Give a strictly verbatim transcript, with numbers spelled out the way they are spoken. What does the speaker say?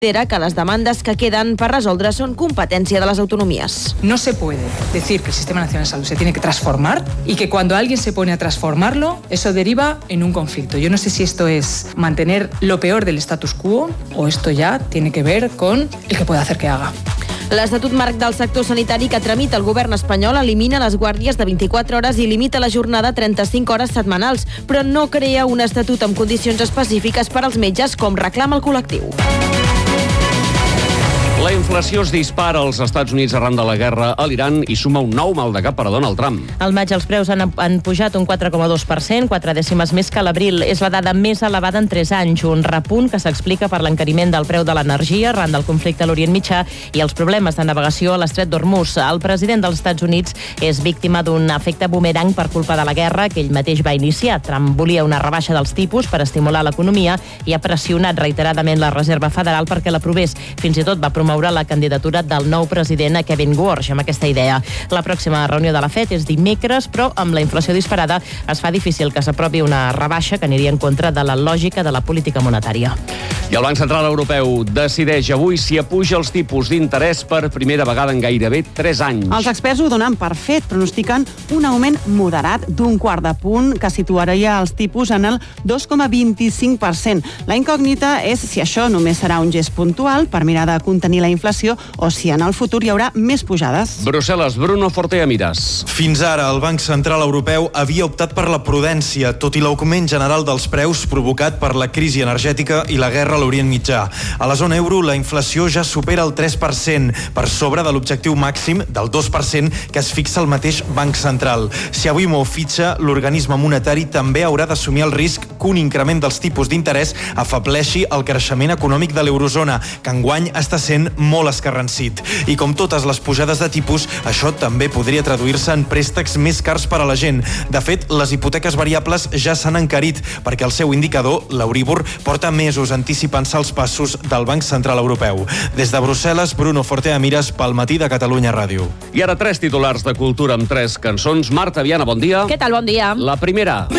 considera que les demandes que queden per resoldre són competència de les autonomies. No se puede decir que el Sistema Nacional de Salud se tiene que transformar y que cuando alguien se pone a transformarlo, eso deriva en un conflicto. Yo no sé si esto es mantener lo peor del status quo o esto ya tiene que ver con el que puede hacer que haga. L'Estatut Marc del sector sanitari que tramita el govern espanyol elimina les guàrdies de vint-i-quatre hores i limita la jornada a trenta-cinc hores setmanals, però no crea un estatut amb condicions específiques per als metges, com reclama el col·lectiu. La inflació es dispara als Estats Units arran de la guerra a l'Iran i suma un nou mal de cap per a Donald Trump. Al maig els preus han, han pujat un quatre coma dos per cent, quatre dècimes més que l'abril. És la dada més elevada en tres anys, un repunt que s'explica per l'encariment del preu de l'energia arran del conflicte a l'Orient Mitjà i els problemes de navegació a l'estret d'Hormuz. El president dels Estats Units és víctima d'un efecte bumerang per culpa de la guerra que ell mateix va iniciar. Trump volia una rebaixa dels tipus per estimular l'economia i ha pressionat reiteradament la Reserva Federal perquè l'aprovés. Fins i tot va promoure la candidatura del nou president a Kevin Warsh amb aquesta idea. La pròxima reunió de la Fed és dimecres, però amb la inflació disparada es fa difícil que s'aprovi una rebaixa que aniria en contra de la lògica de la política monetària. I el Banc Central Europeu decideix avui si apuja els tipus d'interès per primera vegada en gairebé tres anys. Els experts ho donen per fet, pronostiquen un augment moderat d'un quart de punt que situaria els tipus en el dos coma vint-i-cinc per cent. La incògnita és si això només serà un gest puntual per mirar de contenir la inflació o si en el futur hi haurà més pujades. Brussel·les, Bruno Forteamiras. Fins ara, el Banc Central Europeu havia optat per la prudència, tot i l'augment general dels preus provocat per la crisi energètica i la guerra a l'Orient Mitjà. A la zona euro, la inflació ja supera el tres per cent, per sobre de l'objectiu màxim del dos per cent que es fixa el mateix Banc Central. Si avui mou fitxa, l'organisme monetari també haurà d'assumir el risc que un increment dels tipus d'interès afebleixi el creixement econòmic de l'eurozona, que enguany està sent molt escarransit. I com totes les pujades de tipus, això també podria traduir-se en préstecs més cars per a la gent. De fet, les hipoteques variables ja s'han encarit, perquè el seu indicador, l'Euríbor, porta mesos anticipant-se els passos del Banc Central Europeu. Des de Brussel·les, Bruno Forteamiras, pel Matí de Catalunya Ràdio. I ara tres titulars de cultura amb tres cançons. Marta Viana, bon dia. Què tal, bon dia? La primera.